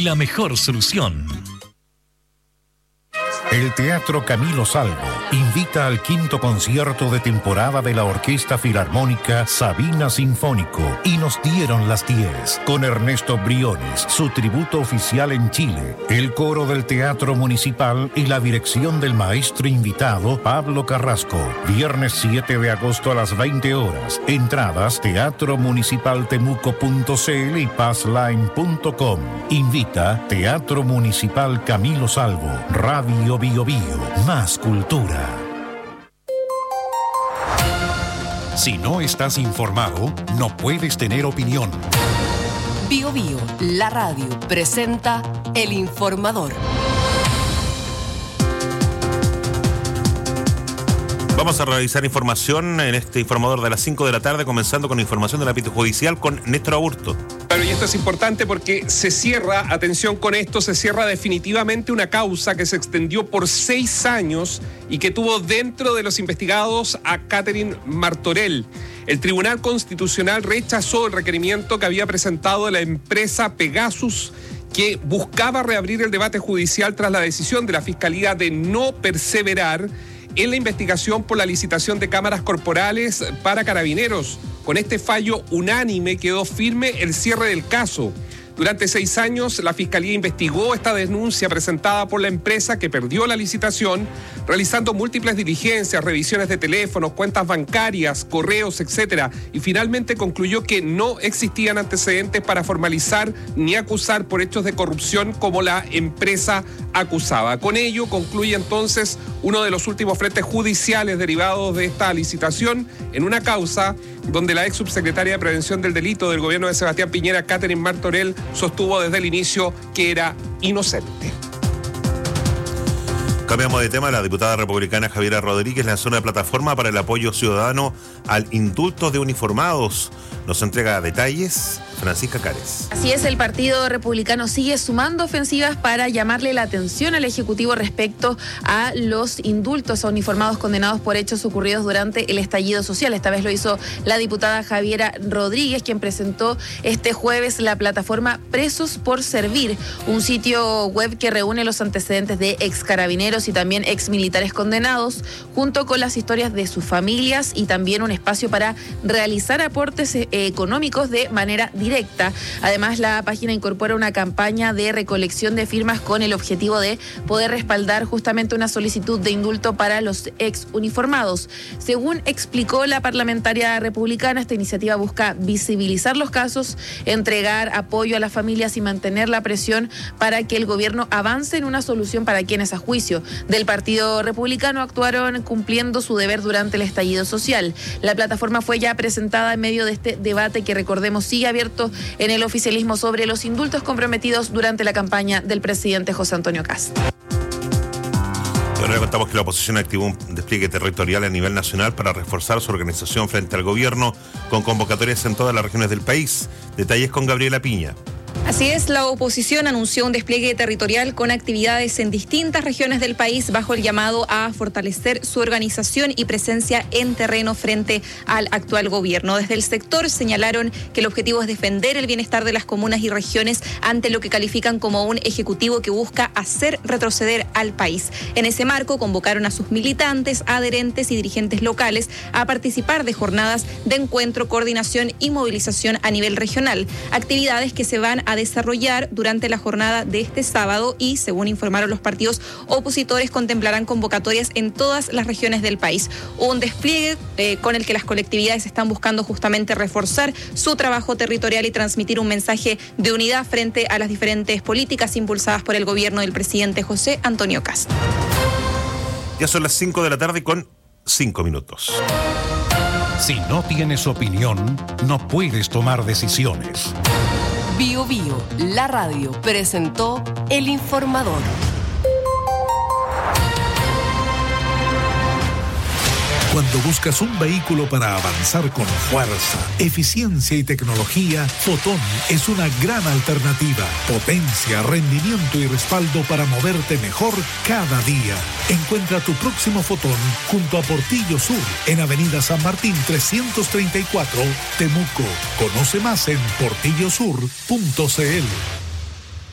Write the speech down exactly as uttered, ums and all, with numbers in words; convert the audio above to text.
la mejor solución. El Teatro Camilo Salvo invita al quinto concierto de temporada de la Orquesta Filarmónica Sabina Sinfónico y Nos dieron las diez, con Ernesto Briones, su tributo oficial en Chile, el coro del Teatro Municipal y la dirección del maestro invitado Pablo Carrasco. Viernes siete de agosto a las veinte horas. Entradas teatro municipal temuco punto c l y passline punto com. Invita Teatro Municipal Camilo Salvo. Radio Bio Bio, más cultura. Si no estás informado, no puedes tener opinión. Bio Bio, la radio, presenta El Informador. Vamos a revisar información en este informador de las cinco de la tarde, comenzando con información del ámbito judicial con Néstor Aburto. Claro, y esto es importante porque se cierra, atención con esto, se cierra definitivamente una causa que se extendió por seis años y que tuvo dentro de los investigados a Catherine Martorell. El Tribunal Constitucional rechazó el requerimiento que había presentado la empresa Pegasus, que buscaba reabrir el debate judicial tras la decisión de la Fiscalía de no perseverar en la investigación por la licitación de cámaras corporales para carabineros. Con este fallo unánime quedó firme el cierre del caso. Durante seis años, la Fiscalía investigó esta denuncia presentada por la empresa que perdió la licitación, realizando múltiples diligencias, revisiones de teléfonos, cuentas bancarias, correos, etcétera, y finalmente concluyó que no existían antecedentes para formalizar ni acusar por hechos de corrupción como la empresa acusaba. Con ello, concluye entonces uno de los últimos frentes judiciales derivados de esta licitación en una causa donde la ex subsecretaria de Prevención del Delito del gobierno de Sebastián Piñera, Catherine Martorell, sostuvo desde el inicio que era inocente. Cambiamos de tema. La diputada republicana Javiera Rodríguez lanzó una plataforma para el apoyo ciudadano al indulto de uniformados. Nos entrega detalles Francisca Cárez. Así es, el Partido Republicano sigue sumando ofensivas para llamarle la atención al Ejecutivo respecto a los indultos a uniformados condenados por hechos ocurridos durante el estallido social. Esta vez lo hizo la diputada Javiera Rodríguez, quien presentó este jueves la plataforma Presos por Servir, un sitio web que reúne los antecedentes de ex carabineros y también ex militares condenados, junto con las historias de sus familias y también un espacio para realizar aportes eh, económicos de manera directa. Además, la página incorpora una campaña de recolección de firmas con el objetivo de poder respaldar justamente una solicitud de indulto para los ex uniformados. Según explicó la parlamentaria republicana, esta iniciativa busca visibilizar los casos, entregar apoyo a las familias y mantener la presión para que el gobierno avance en una solución para quienes, a juicio del Partido Republicano, actuaron cumpliendo su deber durante el estallido social. La plataforma fue ya presentada en medio de este debate que, recordemos, sigue abierto en el oficialismo sobre los indultos comprometidos durante la campaña del presidente José Antonio Kast. Bueno, le contamos que la oposición activó un despliegue territorial a nivel nacional para reforzar su organización frente al gobierno, con convocatorias en todas las regiones del país. Detalles con Gabriela Piña. Así es, la oposición anunció un despliegue territorial con actividades en distintas regiones del país bajo el llamado a fortalecer su organización y presencia en terreno frente al actual gobierno. Desde el sector señalaron que el objetivo es defender el bienestar de las comunas y regiones ante lo que califican como un ejecutivo que busca hacer retroceder al país. En ese marco convocaron a sus militantes, adherentes y dirigentes locales a participar de jornadas de encuentro, coordinación y movilización a nivel regional. Actividades que se van a desarrollar durante la jornada de este sábado y, según informaron los partidos opositores, contemplarán convocatorias en todas las regiones del país. Un despliegue eh, con el que las colectividades están buscando justamente reforzar su trabajo territorial y transmitir un mensaje de unidad frente a las diferentes políticas impulsadas por el gobierno del presidente José Antonio Kast. Ya son las cinco de la tarde con cinco minutos. Si no tienes opinión, no puedes tomar decisiones. Bio Bio, la radio, presentó El Informador. Cuando buscas un vehículo para avanzar con fuerza, eficiencia y tecnología, Fotón es una gran alternativa. Potencia, rendimiento y respaldo para moverte mejor cada día. Encuentra tu próximo Fotón junto a Portillo Sur, en Avenida San Martín trescientos treinta y cuatro, Temuco. Conoce más en portillo sur punto c l.